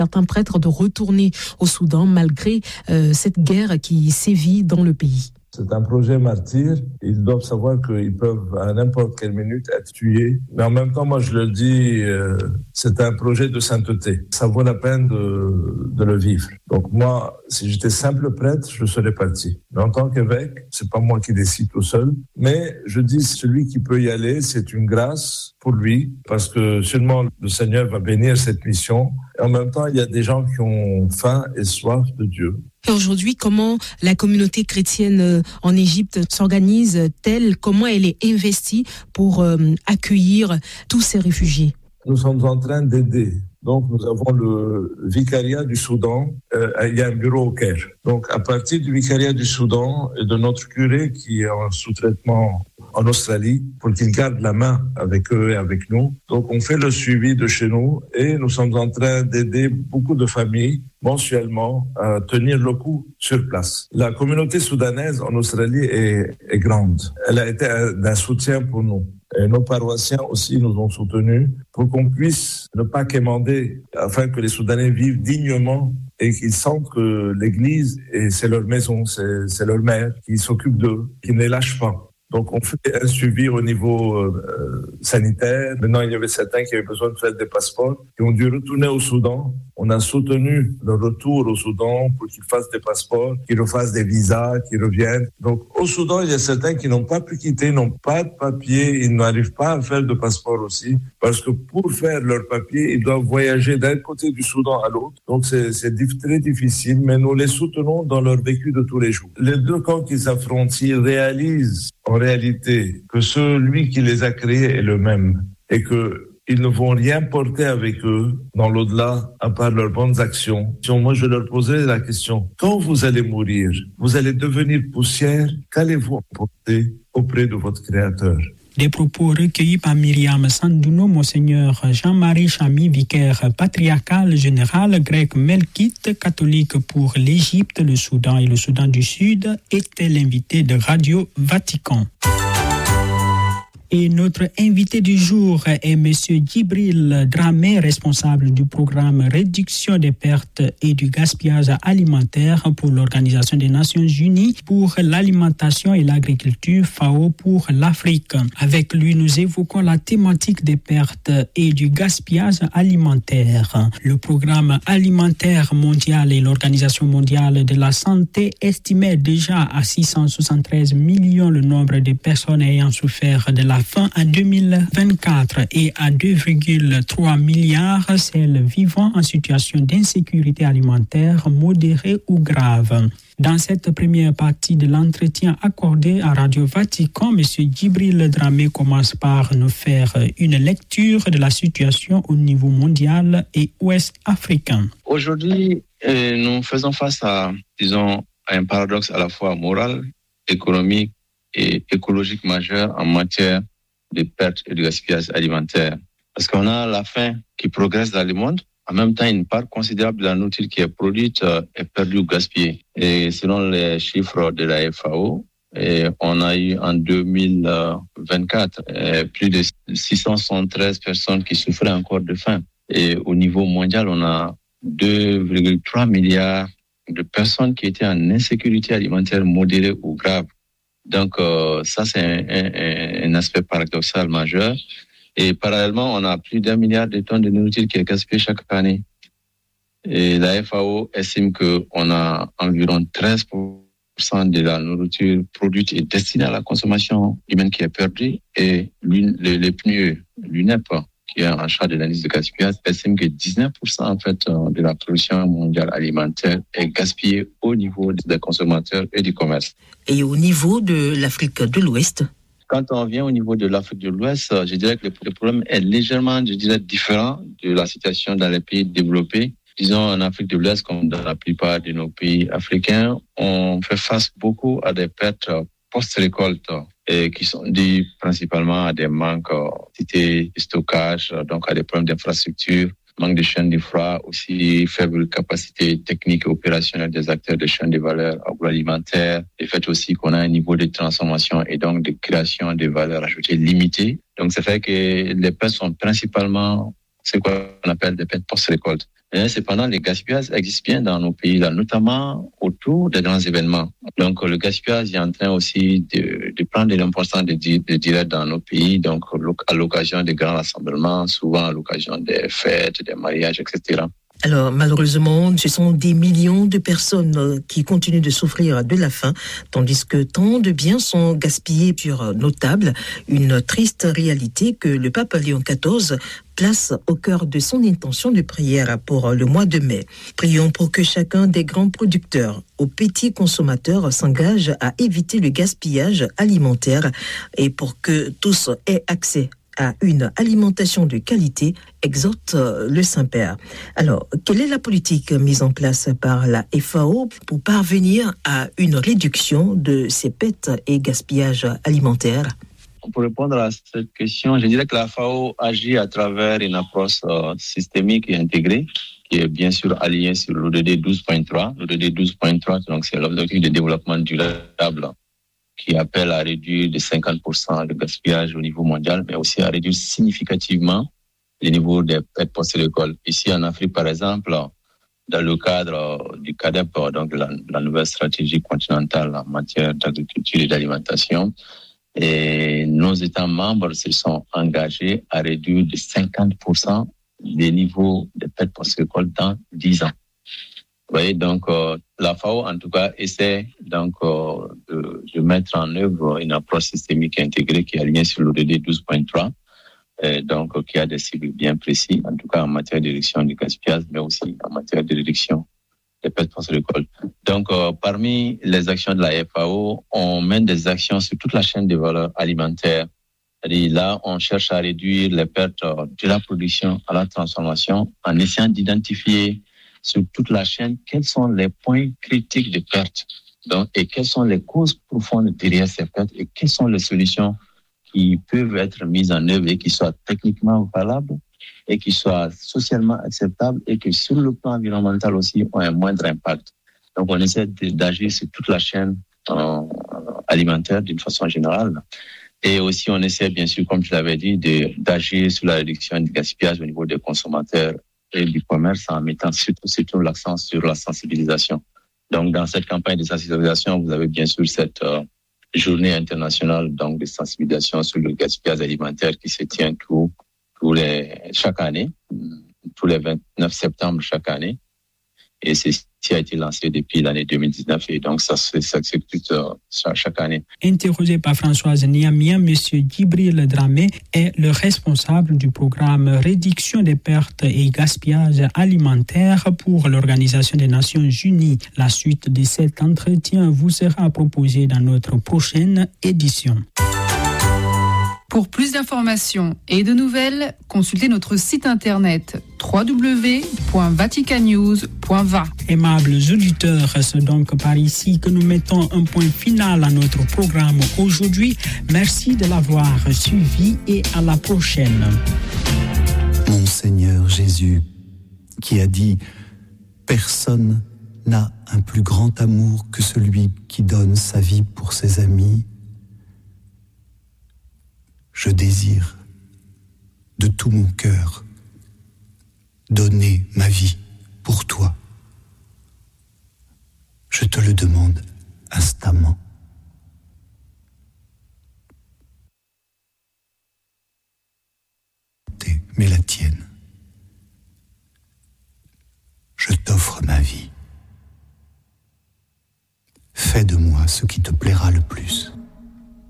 certains prêtres de retourner au Soudan malgré cette guerre qui sévit dans le pays. C'est un projet martyr. Ils doivent savoir qu'ils peuvent à n'importe quelle minute être tués. Mais en même temps, moi je le dis, c'est un projet de sainteté. Ça vaut la peine de le vivre. Donc moi, si j'étais simple prêtre, je serais parti. Mais en tant qu'évêque, c'est pas moi qui décide tout seul. Mais je dis, celui qui peut y aller, c'est une grâce pour lui, parce que seulement le Seigneur va bénir cette mission. Et en même temps, il y a des gens qui ont faim et soif de Dieu. Et aujourd'hui, comment la communauté chrétienne en Égypte s'organise-t-elle? Comment elle est investie pour accueillir tous ces réfugiés? Nous sommes en train d'aider. Donc, nous avons le vicariat du Soudan. Il y a un bureau au Caire. Donc, à partir du vicariat du Soudan et de notre curé qui est en sous-traitement en Australie pour qu'il garde la main avec eux et avec nous. Donc, on fait le suivi de chez nous et nous sommes en train d'aider beaucoup de familles mensuellement à tenir le coup sur place. La communauté soudanaise en Australie est grande. Elle a été d'un soutien pour nous. Et nos paroissiens aussi nous ont soutenus pour qu'on puisse ne pas quémander afin que les Soudanais vivent dignement et qu'ils sentent que l'Église, c'est leur maison, c'est leur mère qui s'occupe d'eux, qui ne les lâche pas. Donc, on fait un suivi au niveau sanitaire. Maintenant, il y avait certains qui avaient besoin de faire des passeports, qui ont dû retourner au Soudan. On a soutenu le retour au Soudan pour qu'ils fassent des passeports, qu'ils refassent des visas, qu'ils reviennent. Donc, au Soudan, il y a certains qui n'ont pas pu quitter, n'ont pas de papier, ils n'arrivent pas à faire de passeport aussi, parce que pour faire leur papier, ils doivent voyager d'un côté du Soudan à l'autre. Donc, c'est très difficile, mais nous les soutenons dans leur vécu de tous les jours. Les deux camps qui s'affrontent, s'ils réalisent en réalité que celui qui les a créés est le même et qu'ils ne vont rien porter avec eux dans l'au-delà à part leurs bonnes actions. Moi, je leur poserai la question, quand vous allez mourir, vous allez devenir poussière, qu'allez-vous emporter auprès de votre Créateur? Des propos recueillis par Myriam Sandouno, Monseigneur Jean-Marie Chamy, vicaire patriarcal général grec melkite catholique pour l'Égypte, le Soudan et le Soudan du Sud, était l'invité de Radio Vatican. Et notre invité du jour est M. Djibril Dramé, responsable du programme Réduction des pertes et du gaspillage alimentaire pour l'Organisation des Nations Unies pour l'alimentation et l'agriculture FAO pour l'Afrique. Avec lui, nous évoquons la thématique des pertes et du gaspillage alimentaire. Le programme alimentaire mondial et l'Organisation mondiale de la santé estimaient déjà à 673 millions le nombre de personnes ayant souffert de la faim en 2024 et à 2,3 milliards celles vivant en situation d'insécurité alimentaire modérée ou grave. Dans cette première partie de l'entretien accordé à Radio Vatican, M. Djibril Dramé commence par nous faire une lecture de la situation au niveau mondial et ouest africain. Aujourd'hui, nous faisons face à un paradoxe à la fois moral, économique et écologique majeur en matière de perte et de gaspillage alimentaire. Parce qu'on a la faim qui progresse dans le monde. En même temps, une part considérable de la nourriture qui est produite est perdue ou gaspillée. Et selon les chiffres de la FAO, on a eu en 2024 plus de 673 personnes qui souffraient encore de faim. Et au niveau mondial, on a 2,3 milliards de personnes qui étaient en insécurité alimentaire modérée ou grave. Donc, ça, c'est un aspect paradoxal majeur. Et parallèlement, on a plus d'1 milliard de tonnes de nourriture qui est gaspillée chaque année. Et la FAO estime qu'on a environ 13% de la nourriture produite et destinée à la consommation humaine qui est perdue. Et les PNUE, l'UNEP, qui est en charge de l'analyse de gaspillage, estime que 19% en fait de la production mondiale alimentaire est gaspillée au niveau des consommateurs et du commerce. Et au niveau de l'Afrique de l'Ouest? Quand on vient au niveau de l'Afrique de l'Ouest, je dirais que le problème est légèrement, différent de la situation dans les pays développés. Disons, en Afrique de l'Ouest, comme dans la plupart de nos pays africains, on fait face beaucoup à des pertes post-récolte qui sont dues principalement à des manques de stockage, donc à des problèmes d'infrastructure, manque de chaîne de froid, aussi faible capacité technique et opérationnelle des acteurs de chaîne de valeur agroalimentaire, le fait aussi qu'on a un niveau de transformation et donc de création de valeur ajoutée limité. Donc ça fait que les pertes sont principalement ce qu'on appelle des pertes post-récolte. Mais cependant, le gaspillage existe bien dans nos pays, là, notamment autour des grands événements. Donc, le gaspillage est en train aussi de prendre de l'importance de direct dans nos pays. Donc, à l'occasion des grands rassemblements, souvent à l'occasion des fêtes, des mariages, etc. Alors, malheureusement, ce sont des millions de personnes qui continuent de souffrir de la faim, tandis que tant de biens sont gaspillés sur nos tables. Une triste réalité que le pape Léon XIV place au cœur de son intention de prière pour le mois de mai. Prions pour que chacun des grands producteurs aux petits consommateurs s'engage à éviter le gaspillage alimentaire et pour que tous aient accès à une alimentation de qualité, exhorte le Saint-Père. Alors, quelle est la politique mise en place par la FAO pour parvenir à une réduction de ces pertes et gaspillages alimentaires? Pour répondre à cette question, je dirais que la FAO agit à travers une approche systémique et intégrée, qui est bien sûr alignée sur l'ODD 12.3. L'ODD 12.3, donc c'est l'objectif de développement durable, qui appelle à réduire de 50% le gaspillage au niveau mondial, mais aussi à réduire significativement le niveau des pertes post-récolte. Ici en Afrique, par exemple, dans le cadre du CADEP, donc la nouvelle stratégie continentale en matière d'agriculture et d'alimentation, et nos États membres se sont engagés à réduire de 50% les niveaux de pertes post-récolte dans 10 ans. Vous voyez, donc la FAO, en tout cas, essaie donc de mettre en œuvre une approche systémique intégrée qui est alignée sur l'ODD 12.3, donc qui a des cibles bien précis, en tout cas en matière de réduction du gaspillage, mais aussi en matière de réduction des pertes post-récolte. Donc, parmi les actions de la FAO, on mène des actions sur toute la chaîne de valeur alimentaire. C'est-à-dire, là, on cherche à réduire les pertes de la production à la transformation en essayant d'identifier sur toute la chaîne quels sont les points critiques de perte, donc, et quelles sont les causes profondes derrière ces pertes et quelles sont les solutions qui peuvent être mises en œuvre et qui soient techniquement valables et qui soient socialement acceptables et qui, sur le plan environnemental aussi, ont un moindre impact. Donc, on essaie d'agir sur toute la chaîne alimentaire d'une façon générale. Et aussi, on essaie, bien sûr, comme je l'avais dit, d'agir sur la réduction du gaspillage au niveau des consommateurs et du commerce en mettant surtout l'accent sur la sensibilisation. Donc, dans cette campagne de sensibilisation, vous avez bien sûr cette journée internationale donc, de sensibilisation sur le gaspillage alimentaire qui se tient chaque année, tous les 29 septembre chaque année. Et ceci a été lancé depuis l'année 2019 et donc ça s'exécute chaque année. Interrogé par Françoise Niamien, M. Djibril Dramé est le responsable du programme Réduction des pertes et gaspillage alimentaire pour l'Organisation des Nations Unies. La suite de cet entretien vous sera proposée dans notre prochaine édition. Pour plus d'informations et de nouvelles, consultez notre site internet www.vaticannews.va. Aimables auditeurs, c'est donc par ici que nous mettons un point final à notre programme aujourd'hui. Merci de l'avoir suivi et à la prochaine. Mon Seigneur Jésus, qui a dit « Personne n'a un plus grand amour que celui qui donne sa vie pour ses amis », je désire de tout mon cœur donner ma vie pour toi. Je te le demande instamment. Mais la tienne. Je t'offre ma vie. Fais de moi ce qui te plaira le plus.